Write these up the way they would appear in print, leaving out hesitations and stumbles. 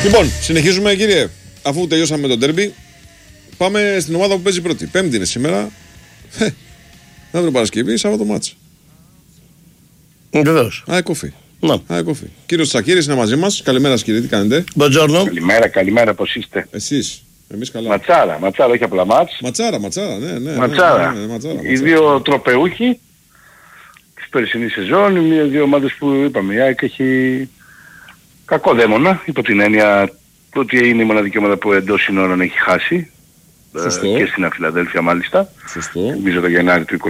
Λοιπόν, συνεχίζουμε κύριε. Αφού τελειώσαμε με τον ντέρμπι, πάμε στην ομάδα που παίζει πρώτη. Πέμπτη είναι σήμερα. Αύριο Παρασκευή, Σάββατο μάτς. Βεβαίως. Αεκόφι. Ναι. Αεκόφι. Κύριος Τσακίρης είναι μαζί μας. Καλημέρα κύριε, τι κάνετε? Μποντζόρνο. Καλημέρα, πώς είστε? Εσείς? Εμείς καλά. Ματσάρα, όχι απλά μάτς. Ματσάρα, ναι. Ματσάρα. Οι δύο τροπεούχοι της περσινής σεζόν, οι δύο ομάδες που είπαμε. Η ΑΕΚ έχει κακό δαίμονα, υπό την έννοια ότι είναι η μοναδική ομάδα που εντός συνόρων έχει χάσει. Σωστό. Και στην Φιλαδέλφια μάλιστα. Σωστό. Νομίζω το Γενάρη του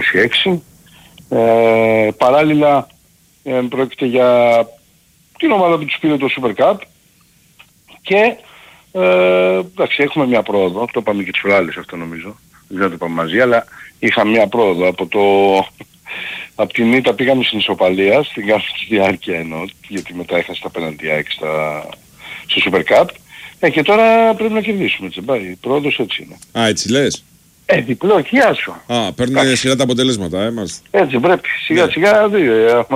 26. Παράλληλα πρόκειται για την ομάδα που τους πήρε το Super Cup και εντάξει, έχουμε μια πρόοδο, το είπαμε και τις προάλλες αυτό νομίζω, δεν το είπαμε μαζί, αλλά είχαμε μια πρόοδο από την ήττα πήγαμε στην ισοπαλία, στην κάθε διάρκεια εννοώ, γιατί μετά έχασε τα πέναλτι στο Super Cup και τώρα πρέπει να κερδίσουμε, έτσι πάει, η πρόοδος έτσι είναι. Α, έτσι λες? Διπλό, χιλιά σου. Α, παίρνουν σειρά τα αποτελέσματα, μας. Έτσι πρέπει, σιγά δύο.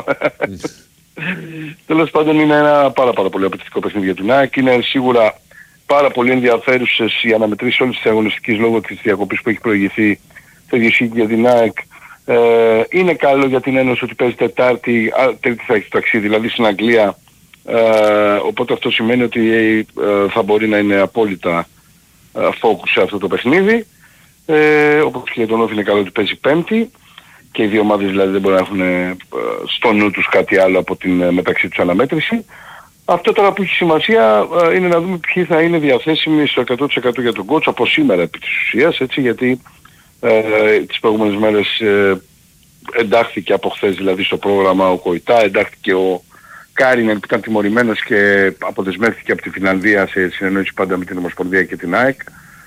Τέλος πάντων είναι ένα πάρα πολύ απαιτητικό παιχνίδι για την ΑΕΚ. Είναι σίγουρα πάρα πολύ ενδιαφέρουσες οι αναμετρήσεις όλης της αγωνιστικής λόγω της διακοπής που έχει προηγηθεί. Το ίδιο ισχύει για την ΑΕΚ. Είναι καλό για την Ένωση ότι παίζει Τετάρτη θα έχει το ταξίδι, δηλαδή στην Αγγλία. Οπότε αυτό σημαίνει ότι θα μπορεί να είναι απόλυτα focus σε αυτό το παιχνίδι. Όπως και για τον Όφη είναι καλό ότι παίζει Πέμπτη και οι δύο ομάδες δηλαδή δεν μπορούν να έχουν στο νου τους κάτι άλλο από την μεταξύ τους αναμέτρηση. Αυτό τώρα που έχει σημασία είναι να δούμε ποιοι θα είναι διαθέσιμοι στο 100% για τον coach από σήμερα επί της ουσίας, έτσι, γιατί τις προηγούμενες μέρες εντάχθηκε από χθες δηλαδή στο πρόγραμμα ο Κοϊτά, εντάχθηκε ο Κάρινεν που ήταν τιμωρημένος και αποδεσμεύτηκε από τη Φινλανδία σε συνεννόηση πάντα με την Ομοσπονδία και την ΑΕΚ.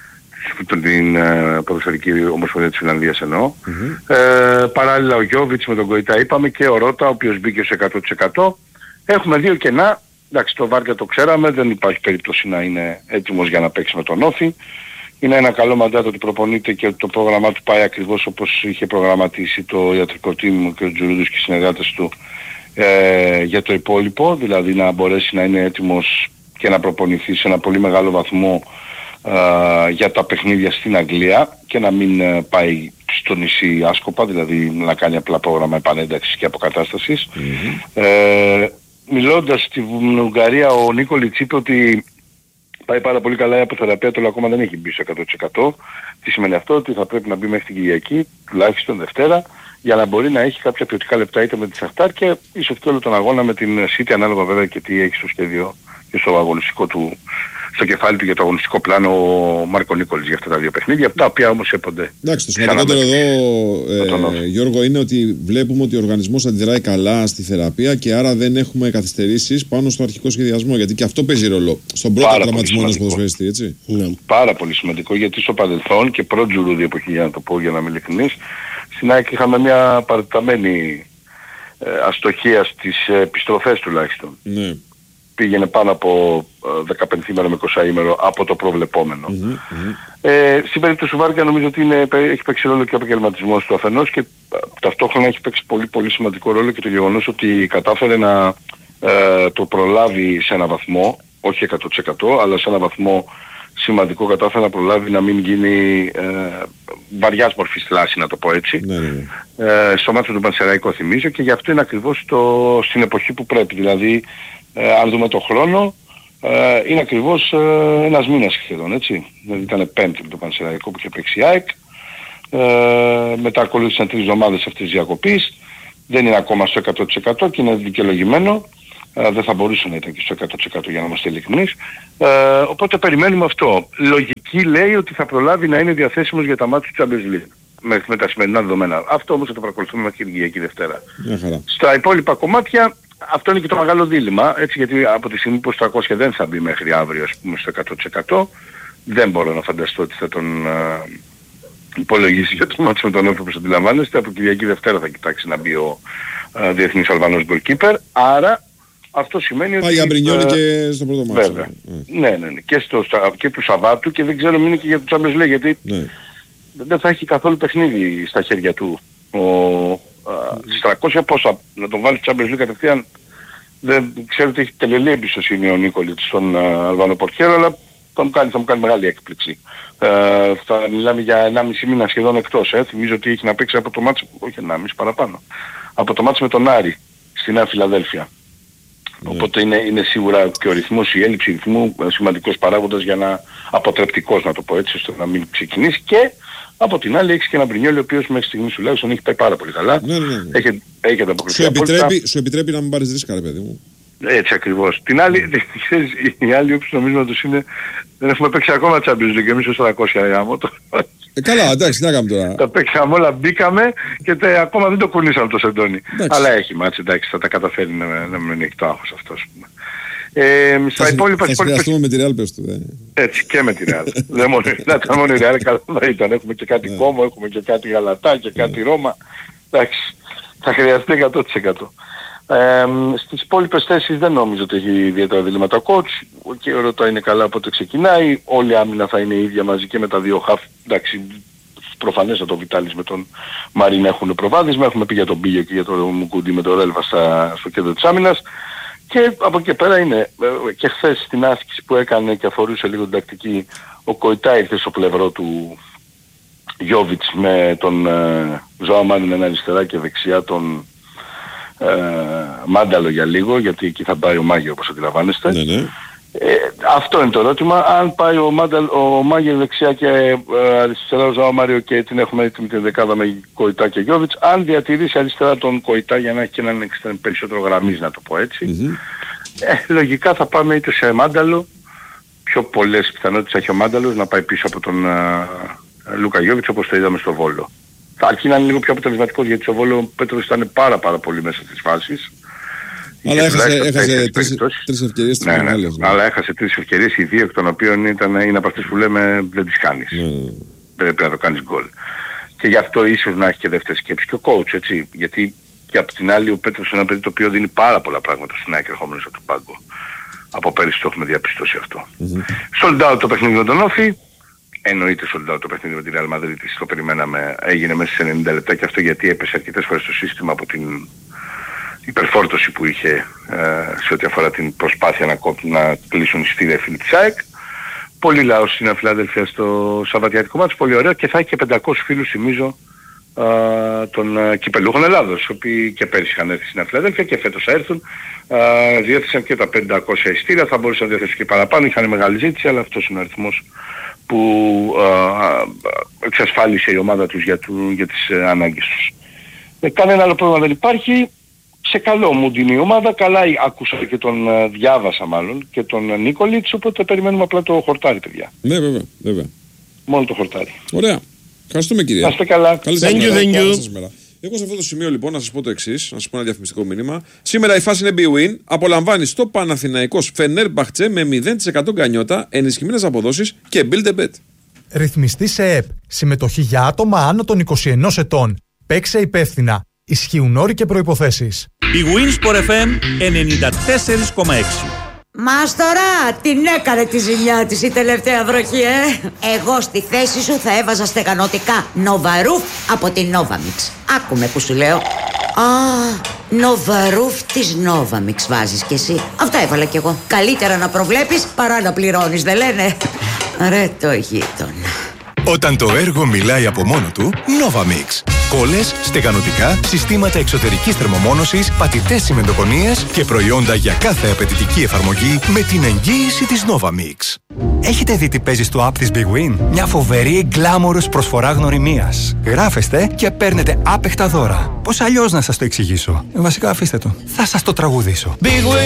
Την ποδοσφαιρική ομοσπονδία της Φιλανδίας εννοώ. Παράλληλα ο Γιώβιτς με τον Κοϊτά είπαμε και ο Ρώτα ο οποίος μπήκε σε 100%. Έχουμε δύο κενά. Εντάξει, το Βάρκα το ξέραμε, δεν υπάρχει περίπτωση να είναι έτοιμος για να παίξει με τον Όφη. Είναι ένα καλό μαντάτο ότι προπονείται και το πρόγραμμά του πάει ακριβώς όπως είχε προγραμματίσει το ιατρικό τίμημα και ο Τζουρούδης και οι συνεργάτες του για το υπόλοιπο, δηλαδή να μπορέσει να είναι έτοιμος και να προπονηθεί σε ένα πολύ μεγάλο βαθμό για τα παιχνίδια στην Αγγλία και να μην πάει στο νησί άσκοπα, δηλαδή να κάνει απλά πρόγραμμα επανένταξης και αποκατάστασης. Μιλώντας στη Ουγγαρία, ο Νίκολιτς είπε ότι πάει πάρα πολύ καλά η αποθεραπεία, αλλά ακόμα δεν έχει μπει στο 100%. Τι σημαίνει αυτό? Ότι θα πρέπει να μπει μέχρι την Κυριακή, τουλάχιστον Δευτέρα, για να μπορεί να έχει κάποια ποιοτικά λεπτά είτε με τη Σαχτάρ και ίσως και όλο τον αγώνα με την City, ανάλογα βέβαια και τι έχει στο σχέδιο και στο αγωνιστικό του, στο κεφάλι του για το αγωνιστικό πλάνο ο Μάρκο Νίκολης για αυτά τα δύο παιχνίδια, τα οποία όμως έπονται. Εντάξει, το σημαντικότερο εδώ, Γιώργο, είναι ότι βλέπουμε ότι ο οργανισμός αντιδράει καλά στη θεραπεία και άρα δεν έχουμε καθυστερήσεις πάνω στο αρχικό σχεδιασμό, γιατί και αυτό παίζει ρόλο στον πρώτο τραυματισμό ενός ποδοσφαιριστή, έτσι. Πάρα πολύ σημαντικό, γιατί στο παρελθόν και προ Τζουρούδη εποχή, για να το πω για να είμαι ειλικρινής, στην ΑΕΚ είχαμε μια παρατεταμένη αστοχία στις επιστροφές τουλάχιστον. Ναι. Πήγαινε πάνω από 15 με 20 από το προβλεπόμενο. Στην περίπτωση του Βάρκα νομίζω ότι έχει παίξει ρόλο και ο επαγγελματισμός του αφενός και ταυτόχρονα έχει παίξει πολύ σημαντικό ρόλο και το γεγονός ότι κατάφερε να το προλάβει σε έναν βαθμό, όχι 100% αλλά σε έναν βαθμό σημαντικό, κατάφερε να προλάβει να μην γίνει βαριάς μορφής θλάση, να το πω έτσι. Στο μάτι του Πανσεραϊκό θυμίζω και γι' αυτό είναι ακριβώς στην εποχή που πρέπει. Δηλαδή αν δούμε το χρόνο, είναι ακριβώς ένας μήνας σχεδόν, έτσι. Δηλαδή ήταν Πέμπτη με το Πανσεραϊκό που είχε παίξει η ΑΕΚ. Μετά ακολούθησαν 3 εβδομάδες αυτής της διακοπής. Δεν είναι ακόμα στο 100% και είναι δικαιολογημένο. Δεν θα μπορούσε να ήταν και στο 100% για να είμαστε ειλικρινείς. Οπότε περιμένουμε αυτό. Λογική λέει ότι θα προλάβει να είναι διαθέσιμος για τα μάτια του Champions League με τα σημερινά δεδομένα. Αυτό όμως θα το παρακολουθούμε μέχρι την Κυριακή Δευτέρα. Στα υπόλοιπα κομμάτια αυτό είναι και το μεγάλο δίλημμα, έτσι, γιατί από τη στιγμή που στο 200 δεν θα μπει μέχρι αύριο, ας πούμε, στο 100%, δεν μπορώ να φανταστώ ότι θα τον υπολογίσει για το μάτσο με τον Όφη, όπως αντιλαμβάνεστε. Από Κυριακή Δευτέρα θα κοιτάξει να μπει ο διεθνής Αλβανός goalkeeper, άρα αυτό σημαίνει ότι... Πάει για Μπρινιόνι και στο πρώτο μάτσο. Βέβαια. Ναι. Και του Σαββάτου και δεν ξέρω μείνει και για το Champions League, γιατί δεν θα έχει καθόλου παιχνίδι στα χέρια του. Στις 300 πόσα να τον βάλει Champions League κατευθείαν Δεν ξέρω ότι έχει τελελή εμπιστοσύνη ο Νίκολιτς στον Αλβανό πορτιέρο, αλλά θα μου κάνει μεγάλη έκπληξη. Θα μιλάμε για 1,5 μήνα σχεδόν εκτός. Θυμίζω ότι έχει να παίξει από το μάτς, όχι 1,5 παραπάνω, από το μάτς με τον Άρη στη Νέα Φιλαδέλφια. Οπότε είναι σίγουρα και ο ρυθμός, η έλλειψη ρυθμού σημαντικός παράγοντας για να αποτρεπτικός, να το πω έτσι, ώστε να μην ξεκινήσει. Και από την άλλη έχεις και έναν Μπρινιόλι, ο οποίος μέχρι στιγμής τουλάχιστον έχει πάει πάρα πολύ καλά. Έχει ανταποκριθεί. Σου επιτρέπει να μην πάρεις ρίσκα, ρε παιδί μου. Έτσι ακριβώς. Την άλλη, η άλλη όψη νομίσματος είναι, δεν έχουμε παίξει ακόμα Champions League, εμείς ως 300 γάμο. Καλά, εντάξει, τι να κάνουμε τώρα. Τα παίξαμε όλα, μπήκαμε και ακόμα δεν το κουνήσαμε το Σεντόνι. Αλλά έχει μάτς, εντάξει, θα τα καταφέρει να μην έχει το άγχος αυτός. Στα υπόλοιπα... Θα συνεργαστούμε με τη Real, πες του. Έτσι, και με τη Real. Δεν ήταν μόνο η Real, καλά θα ήταν. Έχουμε και κάτι Κόμο, έχουμε και κάτι Γαλατά και κάτι Ρώμα. Εντάξει, θα χρειαστεί 100%. Στις υπόλοιπες θέσεις δεν νομίζω ότι έχει ιδιαίτερα διλήμματα coach. Και ο Ρώτα είναι καλά από το ξεκινάει. Όλη η άμυνα θα είναι η ίδια μαζί και με τα δύο χαφ. Εντάξει, προφανές θα το Βιτάλης με τον Μαρίν έχουν προβάδισμα. Έχουμε πει για τον Μπίγιο και για τον Μουκούντι με τον Ρέλβα στο κέντρο της άμυνας. Και από εκεί πέρα είναι, και χθες στην άσκηση που έκανε και αφορούσε λίγο την τακτική, ο Κοϊτά ήρθε στο πλευρό του Γιόβιτς με τον Ζωά Μάνιν ένα αριστερά και δεξιά τον Μάνταλο για λίγο, γιατί εκεί θα πάει ο Μάγιο όπως αντιλαμβάνεστε. Ναι. Αυτό είναι το ερώτημα. Αν πάει ο Μάγιο δεξιά και αριστερά ο Ζωά Μάριο και την έχουμε έτοιμη την δεκάδα με Κοϊτά και Γιόβιτς, αν διατηρήσει αριστερά τον Κοϊτά για να έχει και έναν περισσότερο γραμμής, να το πω έτσι, λογικά θα πάμε είτε σε Μάνταλο, πιο πολλές πιθανότητες έχει ο Μάνταλος να πάει πίσω από τον Λούκα Γιόβιτς όπως το είδαμε στο Βόλο. Αρκεί να είναι λίγο πιο αποτελεσματικός, γιατί στο Βόλο ο Πέτρος ήταν πάρα πολύ μέσα στις φάσεις. Αλλά έχασε τρεις ευκαιρίες στις μεγάλες. Αλλά έχασε τρεις ευκαιρίες, οι δύο εκ των οποίων είναι από αυτές που λέμε δεν τις κάνεις. Πρέπει να το κάνεις γκολ. Και γι' αυτό ίσως να έχει και δεύτερη σκέψη και ο coach, έτσι. Γιατί και από την άλλη ο Πέτρος είναι ένα παιδί το οποίο δίνει πάρα πολλά πράγματα στην ΑΕΚ ερχόμενος από τον πάγκο. Από πέρυσι το έχουμε διαπιστώσει αυτό. Sold out το παιχνίδι με τον Όφη. Εννοείται sold out το παιχνίδι με τη Real Madrid, το περιμέναμε, έγινε μέσα σε 90 λεπτά και αυτό γιατί έπεσε αρκετές φορές το σύστημα από την υπερφόρτωση που είχε σε ό,τι αφορά την προσπάθεια να κλείσουν εισιτήρια φίλοι της ΑΕΚ. Πολύ λαός στην Φιλαδέλφια στο Σαββατιάτικο μάτς, πολύ ωραίο και θα έχει και 500 φίλους θυμίζω των κυπελούχων Ελλάδος, οι οποίοι και πέρυσι είχαν έρθει στην Φιλαδέλφια και φέτος θα έρθουν. Διέθεσαν και τα 500 εισιτήρια, θα μπορούσαν να διαθέσουν και παραπάνω, είχαν μεγάλη ζήτηση, αλλά αυτός είναι ο αριθμός που εξασφάλισε η ομάδα τους για τις ανάγκες τους. Κανένα άλλο πρόβλημα δεν υπάρχει. Σε καλό μου την η ομάδα, καλά άκουσα και τον διάβασα μάλλον και τον Νίκολιτς, οπότε περιμένουμε απλά το χορτάρι, παιδιά. Ναι, βέβαια. Μόνο το χορτάρι. Ωραία. Ευχαριστούμε κύριε. Να είστε καλά. Καλή σας μέρα. Εγώ σε αυτό το σημείο λοιπόν να σας πω το εξής, να σας πω ένα διαφημιστικό μήνυμα. Σήμερα η φάση είναι BWIN. Απολαμβάνει στο Παναθηναϊκός Φενέρμπαχτσε με 0% γκανιότα, ενισχυμένες αποδόσεις και build a bet. Ρυθμιστή σε ΕΠ. Συμμετοχή για άτομα άνω των 21 ετών. Παίξε υπεύθυνα. Ισχύουν όροι και προϋποθέσεις. BWIN Sport FM 94,6. Μάστορα, την έκανε τη ζημιά της η τελευταία βροχή, Εγώ στη θέση σου θα έβαζα στεγανοτικά Νοβαρούφ από την Novamix. Άκουμε που σου λέω. Νοβαρούφ της Novamix βάζεις κι εσύ. Αυτά έβαλα κι εγώ. Καλύτερα να προβλέπεις παρά να πληρώνεις, δεν λένε? Ρε το γείτονα. Όταν το έργο μιλάει από μόνο του, Novamix. Κόλλες, στεγανοτικά, συστήματα εξωτερικής θερμομόνωσης, πατητές τσιμεντοκονίες και προϊόντα για κάθε απαιτητική εφαρμογή με την εγγύηση της Novamix. Έχετε δει τι παίζει στο app της BWIN? Μια φοβερή γκλάμορος προσφορά γνωριμίας. Γράφεστε και παίρνετε άπεχτα δώρα. Πώς αλλιώς να σας το εξηγήσω? Βασικά αφήστε το. Θα σας το τραγουδήσω.